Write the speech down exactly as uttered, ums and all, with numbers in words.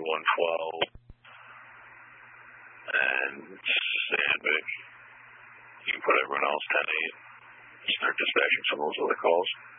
one twelve, and Sandvik. You can put everyone else ten eight. Start dispatching some of those other calls.